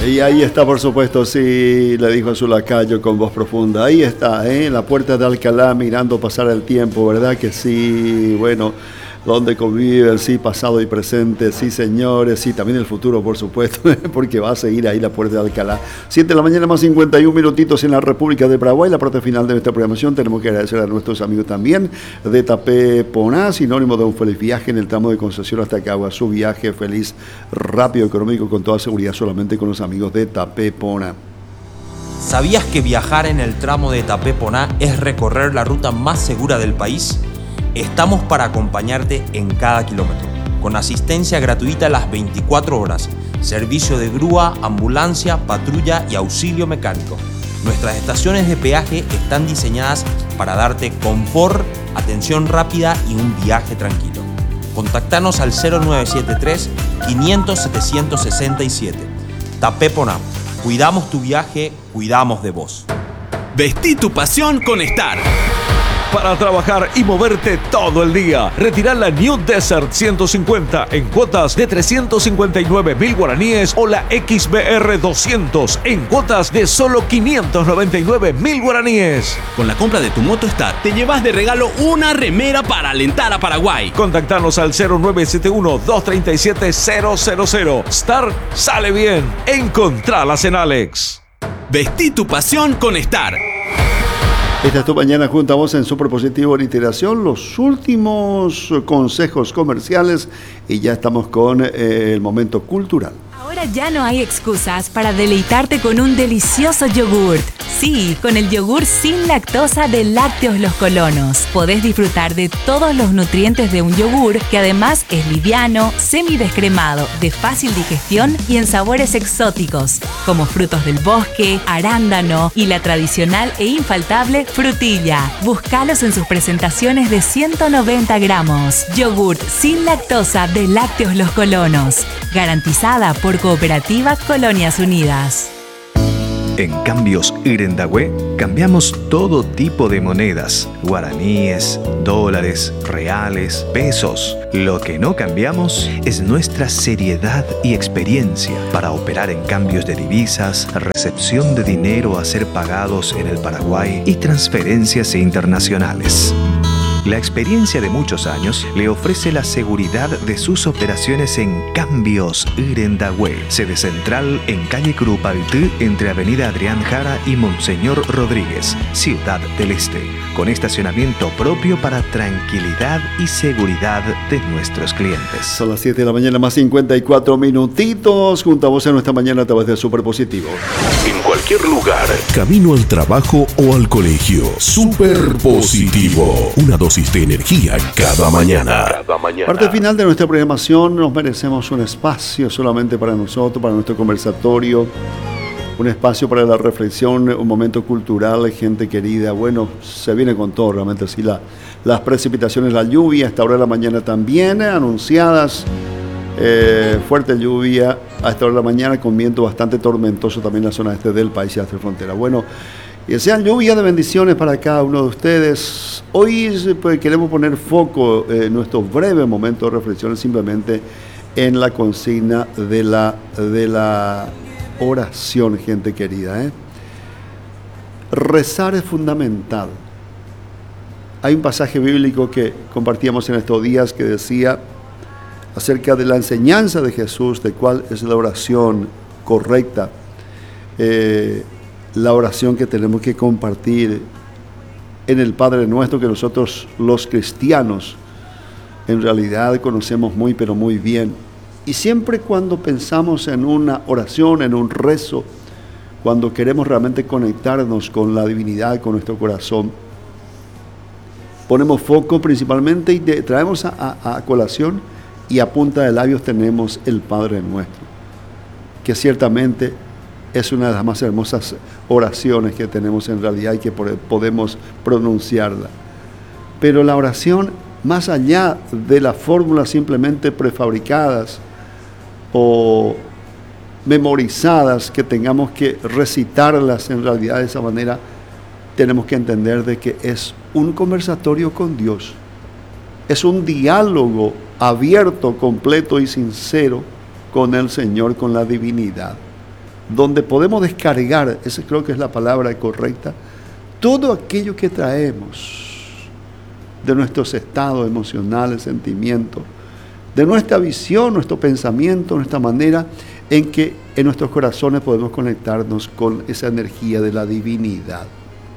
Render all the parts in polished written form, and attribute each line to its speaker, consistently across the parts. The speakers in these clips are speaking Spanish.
Speaker 1: Y ahí está, por supuesto, sí, le dijo a su lacayo con voz profunda. Ahí está, en la puerta de Alcalá, mirando pasar el tiempo, ¿verdad que sí? Bueno, donde conviven, sí, pasado y presente, sí, señores, sí, también el futuro, por supuesto, porque va a seguir ahí la puerta de Alcalá. 7 de la mañana más 51 minutitos en la República de Paraguay, la parte final de nuestra programación. Tenemos que agradecer a nuestros amigos también de Tapé Poná, sinónimo de un feliz viaje en el tramo de Concepción hasta Caguazú, viaje feliz, rápido, económico, con toda seguridad, solamente con los amigos de Tapé Poná.
Speaker 2: ¿Sabías que viajar en el tramo de Tapé Poná es recorrer la ruta más segura del país? Estamos para acompañarte en cada kilómetro, con asistencia gratuita las 24 horas, servicio de grúa, ambulancia, patrulla y auxilio mecánico. Nuestras estaciones de peaje están diseñadas para darte confort, atención rápida y un viaje tranquilo. Contactanos al 0973 500 767. Tapé Poná. Cuidamos tu viaje, cuidamos de vos.
Speaker 3: Vestí tu pasión con Star.
Speaker 4: Para trabajar y moverte todo el día. Retirar la New Desert 150 en cuotas de 359.000 guaraníes o la XBR 200 en cuotas de solo 599.000 guaraníes.
Speaker 3: Con la compra de tu moto Star te llevas de regalo una remera para alentar a Paraguay.
Speaker 4: Contactanos al 0971-237-000. Star sale bien. Encontralas en Alex.
Speaker 3: Vestí tu pasión con Star.
Speaker 1: Esta es tu mañana junto a vos en Super Positivo Literación, los últimos consejos comerciales y ya estamos con el momento cultural.
Speaker 5: Ahora ya no hay excusas para deleitarte con un delicioso yogurt. Sí, con el yogur sin lactosa de Lácteos Los Colonos. Podés disfrutar de todos los nutrientes de un yogur que además es liviano, semidescremado, de fácil digestión y en sabores exóticos, como frutos del bosque, arándano y la tradicional e infaltable frutilla. Búscalos en sus presentaciones de 190 gramos. Yogurt sin lactosa de Lácteos Los Colonos. Garantizada por Cooperativa Colonias Unidas.
Speaker 6: En Cambios Irendahue cambiamos todo tipo de monedas, guaraníes, dólares, reales, pesos. Lo que no cambiamos es nuestra seriedad y experiencia para operar en cambios de divisas, recepción de dinero a ser pagados en el Paraguay y transferencias internacionales. La experiencia de muchos años le ofrece la seguridad de sus operaciones en Cambios Irendahue, sede central en calle Curupaytí, entre avenida Adrián Jara y Monseñor Rodríguez, Ciudad del Este, con estacionamiento propio para tranquilidad y seguridad de nuestros clientes.
Speaker 1: Son las 7 de la mañana más 54 minutitos, junto a vos en nuestra mañana a través de Super Positivo.
Speaker 7: En cualquier lugar, camino al trabajo o al colegio, Super Positivo. Una dosis de energía cada mañana.
Speaker 1: Parte final de nuestra programación, nos merecemos un espacio solamente para nosotros, para nuestro conversatorio, un espacio para la reflexión, un momento cultural, gente querida. Bueno, se viene con todo realmente, sí, las precipitaciones, la lluvia, a esta hora de la mañana también anunciadas, fuerte lluvia a esta hora de la mañana con viento bastante tormentoso también en la zona este del país y hasta la frontera. Bueno, y sean lluvias de bendiciones para cada uno de ustedes. Hoy pues, queremos poner foco en nuestro breve momento de reflexión simplemente en la consigna de la oración, gente querida. Rezar es fundamental. Hay un pasaje bíblico que compartíamos en estos días que decía acerca de la enseñanza de Jesús, de cuál es la oración correcta. La oración que tenemos que compartir en el Padre Nuestro, que nosotros los cristianos en realidad conocemos muy pero muy bien. Y siempre cuando pensamos en una oración, en un rezo, cuando queremos realmente conectarnos con la divinidad, con nuestro corazón, ponemos foco principalmente y traemos a colación y a punta de labios tenemos el Padre Nuestro, que ciertamente es una de las más hermosas oraciones que tenemos en realidad y que podemos pronunciarla. Pero la oración, más allá de las fórmulas simplemente prefabricadas o memorizadas, que tengamos que recitarlas en realidad de esa manera, tenemos que entender de que es un conversatorio con Dios. Es un diálogo abierto, completo y sincero con el Señor, con la divinidad. donde podemos descargar, esa creo que es la palabra correcta, todo aquello que traemos de nuestros estados emocionales, sentimientos, de nuestra visión, nuestro pensamiento, nuestra manera en que en nuestros corazones podemos conectarnos con esa energía de la divinidad.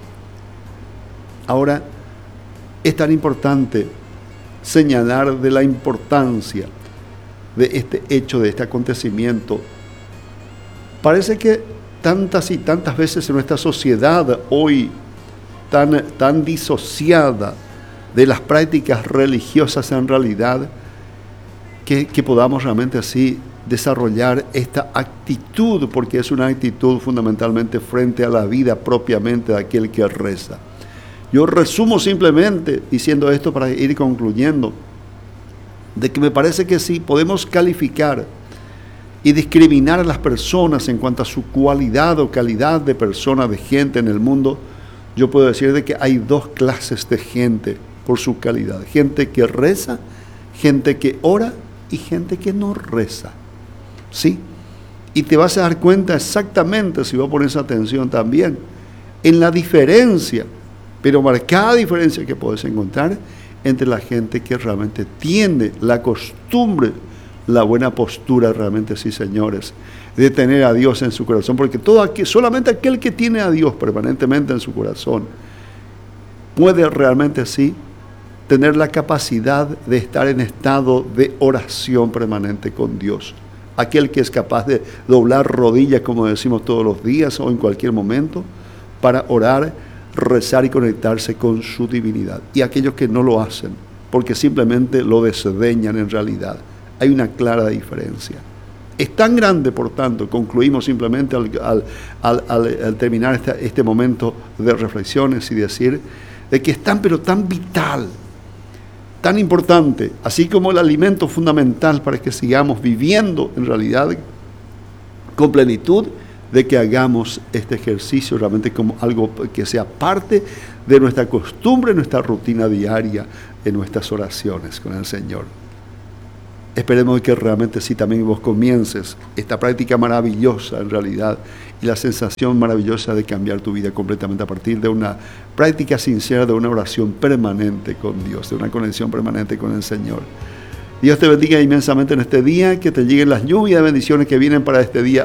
Speaker 1: Ahora, es tan importante señalar de la importancia de este hecho, de este acontecimiento. Parece que tantas y tantas veces en nuestra sociedad hoy tan disociada de las prácticas religiosas en realidad, que podamos realmente así desarrollar esta actitud, porque es una actitud fundamentalmente frente a la vida propiamente de aquel que reza. Yo resumo simplemente diciendo esto para ir concluyendo, de que me parece que sí podemos calificar y discriminar a las personas en cuanto a su cualidad o calidad de persona, de gente en el mundo. Yo puedo decir de que hay dos clases de gente por su calidad: gente que reza, gente que ora y gente que no reza. ¿Sí? Y te vas a dar cuenta exactamente, si vos pones atención también, en la diferencia, pero marcada diferencia que puedes encontrar entre la gente que realmente tiene la costumbre, la buena postura realmente, sí señores, de tener a Dios en su corazón, porque solamente aquel que tiene a Dios permanentemente en su corazón puede realmente sí tener la capacidad de estar en estado de oración permanente con Dios. Aquel que es capaz de doblar rodillas, como decimos todos los días o en cualquier momento, para orar, rezar y conectarse con su divinidad. Y aquellos que no lo hacen, porque simplemente lo desdeñan en realidad. Hay una clara diferencia. Es tan grande, por tanto, concluimos simplemente al terminar este momento de reflexiones y decir de que es tan, pero tan vital, tan importante, así como el alimento fundamental para que sigamos viviendo en realidad con plenitud, de que hagamos este ejercicio realmente como algo que sea parte de nuestra costumbre, nuestra rutina diaria, en nuestras oraciones con el Señor. Esperemos que realmente sí también vos comiences esta práctica maravillosa en realidad y la sensación maravillosa de cambiar tu vida completamente a partir de una práctica sincera, de una oración permanente con Dios, de una conexión permanente con el Señor. Dios te bendiga inmensamente en este día, que te lleguen las lluvias de bendiciones que vienen para este día